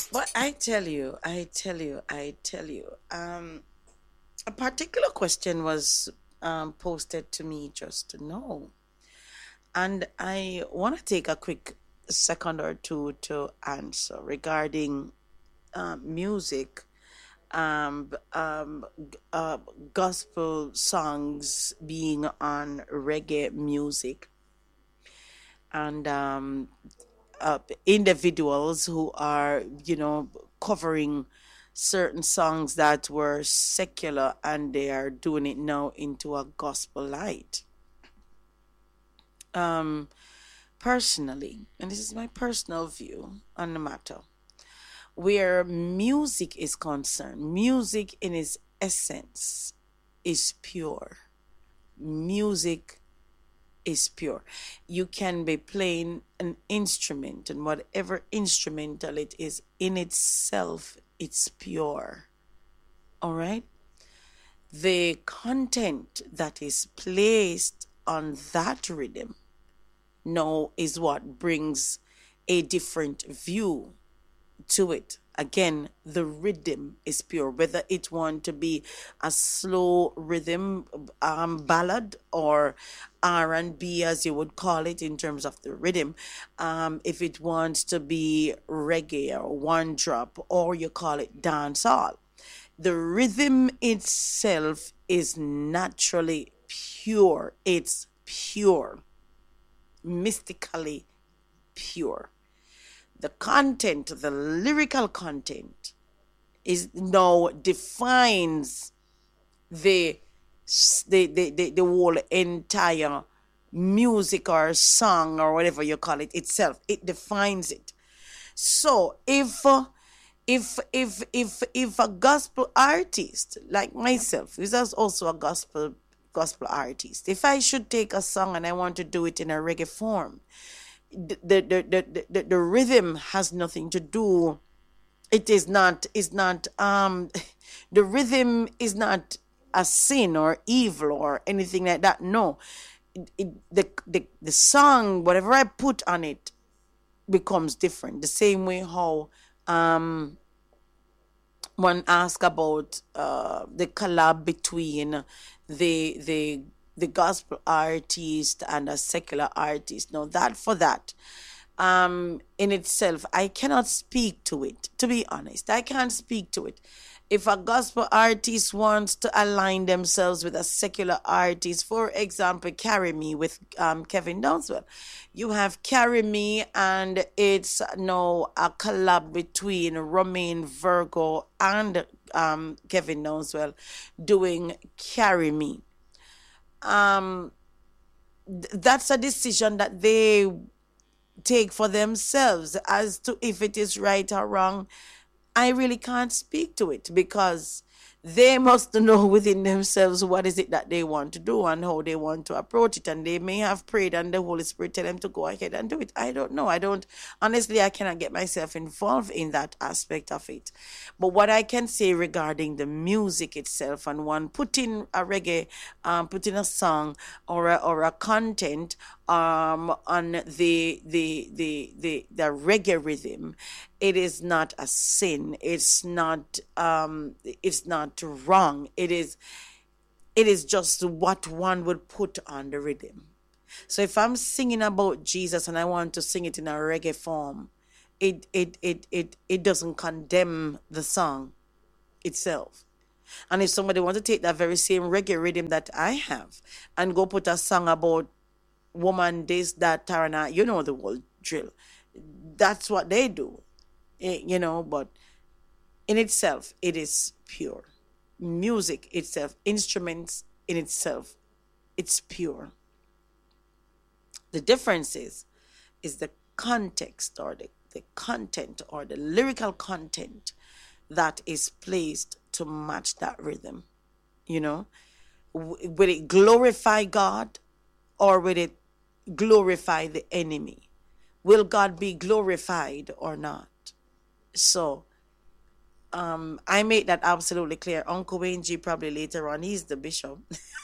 But I tell you, a particular question was posted to me just to know. And I want to take a quick second or two to answer regarding music, um, um, gospel songs being on reggae music, and individuals who are, covering certain songs that were secular and they are doing it now into a gospel light. Um, Personally, and this is my personal view on the matter, where music is concerned, music in its essence is pure. Music is pure. You can be playing an instrument, and whatever instrumental it is in itself, it's pure. All right? The content that is placed on that rhythm now is what brings a different view to it. Again, the rhythm is pure. Whether it want to be a slow rhythm ballad or R&B, as you would call it in terms of the rhythm, if it wants to be reggae or one drop, or you call it dancehall, the rhythm itself is naturally pure. It's pure, mystically pure. The content, the lyrical content, is now defines the the whole entire music or song or whatever you call it itself. It defines it. So if a gospel artist like myself, who's also a gospel artist, if I should take a song and I want to do it in a reggae form, the rhythm has nothing to do. It is not the rhythm is not a sin or evil or anything like that. No. The song, whatever I put on it, becomes different. The same way how one asked about the collab between the the gospel artist and a secular artist. Now that for that, in itself, I cannot speak to it. To be honest, I can't speak to it. If a gospel artist wants to align themselves with a secular artist, for example, Carry Me with Kevin Downswell, you have Carry Me, and it's now a collab between Romain Virgo and Kevin Downswell doing Carry Me. Um, that's a decision that they take for themselves as to if it is right or wrong. I really can't speak to it because they must know within themselves what is it that they want to do and how they want to approach it. And they may have prayed and the Holy Spirit tell them to go ahead and do it. I don't know. I don't, honestly, I cannot get myself involved in that aspect of it. But what I can say regarding the music itself, and one putting a reggae, putting a song or a content on the reggae rhythm, it is not a sin. It's not wrong. It is just what one would put on the rhythm. So if I'm singing about Jesus and I want to sing it in a reggae form, it doesn't condemn the song itself. And if somebody wants to take that very same reggae rhythm that I have and go put a song about woman this, that, Tarana, you know the whole drill. That's what they do. But in itself, it is pure. Music itself, instruments in itself, it's pure. The difference is the context or the content or the lyrical content that is placed to match that rhythm. You know, will it glorify God or will it glorify the enemy? Will God be glorified or not? So I made that absolutely clear. Uncle Wayne G probably later on, he's the bishop.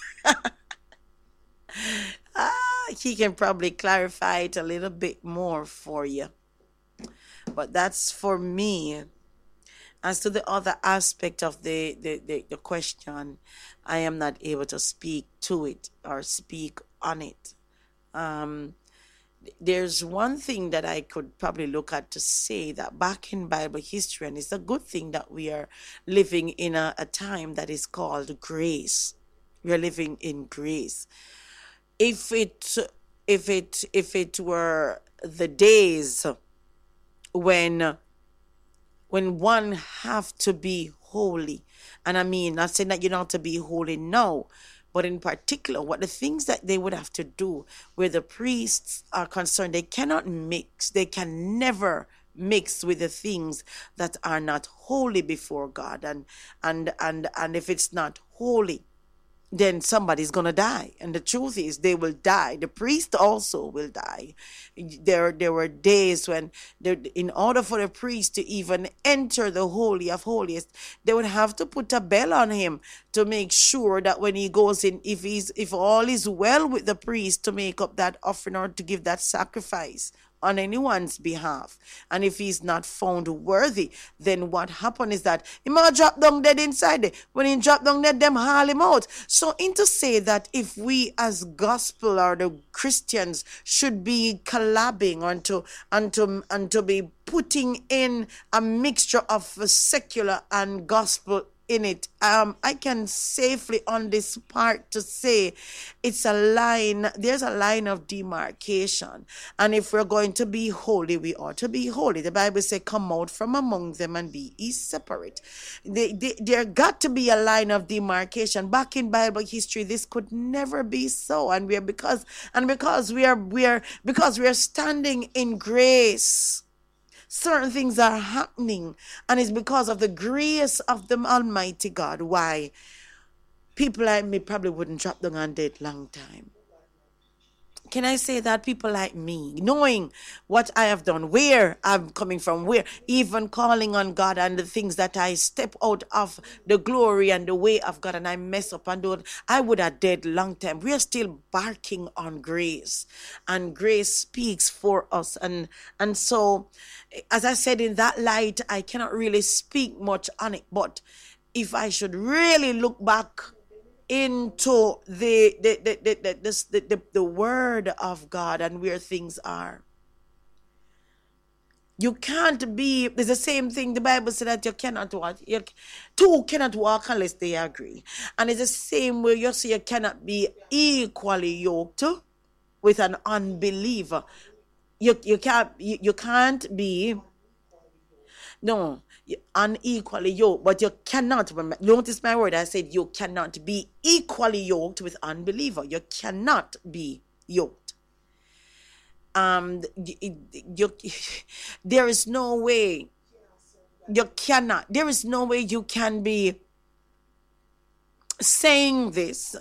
He can probably clarify it a little bit more for you. But that's for me. As to the other aspect of the question, I am not able to speak to it or speak on it. Um, there's one thing that I could probably look at to say that back in Bible history, and it's a good thing that we are living in a time that is called grace. We are living in grace. If it if it were the days when one have to be holy, and I mean not saying that you don't have to be holy now, but in particular what the things that they would have to do where the priests are concerned, they cannot mix, they can never mix with the things that are not holy before God, and if it's not holy, then somebody's gonna die, and the truth is they will die. The priest also will die. There were days when in order for the priest to even enter the holy of holies, they would have to put a bell on him to make sure that when he goes in, if all is well with the priest to make up that offering or to give that sacrifice on anyone's behalf, and if he's not found worthy, then what happened is that he might drop down dead inside there. When he drop down dead, them haul him out. So in to say that if we as gospel or the Christians should be collabing and to be putting in a mixture of secular and gospel in it, I can safely on this part to say it's a line, there's a line of demarcation, and if we're going to be holy, we ought to be holy. The Bible says, come out from among them and be ye separate. There got to be a line of demarcation. Back in Bible history, this could never be so, and because we are standing in grace, certain things are happening, and it's because of the grace of the Almighty God why people like me probably wouldn't drop down on dead long time. Can I say that people like me, knowing what I have done, where I'm coming from, where even calling on God and the things that I step out of the glory and the way of God and I mess up and do it, I would have dead long time. We are still barking on grace, and grace speaks for us. And so, as I said, in that light, I cannot really speak much on it. But if I should really look back into the word of God and where things are, you can't be, it's the same thing the Bible said that you cannot walk, two cannot walk unless they agree, and it's the same way you say you cannot be equally yoked with an unbeliever. You can't be, no, unequally yoked, but you cannot, notice my word, I said you cannot be equally yoked with unbeliever. You cannot be yoked. There is no way you cannot, there is no way you can be saying this,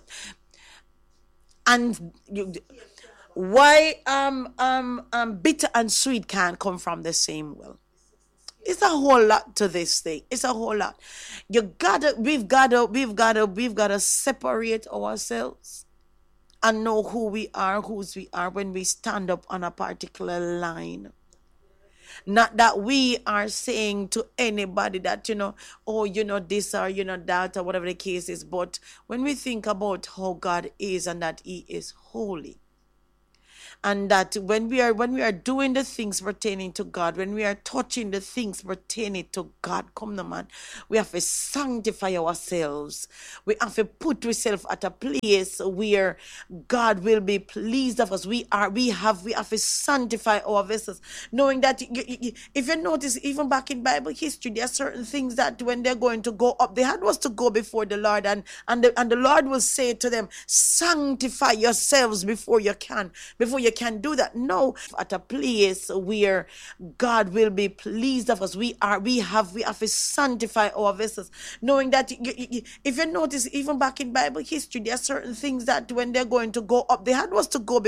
and why bitter and sweet can't come from the same well. It's a whole lot to this thing. It's a whole lot. We've gotta separate ourselves and know who we are, whose we are when we stand up on a particular line. Not that we are saying to anybody that, oh, this or, that or whatever the case is. But when we think about how God is and that He is holy, and that when we are doing the things pertaining to God, when we are touching the things pertaining to God, come on, man, we have to sanctify ourselves. We have to put ourselves at a place where God will be pleased of us. We have to sanctify our vessels, knowing that if you notice, even back in Bible history, there are certain things that when they're going to go up, they had was to go before the Lord, and the Lord will say to them, sanctify yourselves before you can do that. No, at a place where God will be pleased of us. We have to sanctify our vessels, knowing that if you notice, even back in Bible history, there are certain things that when they're going to go up, they had was to go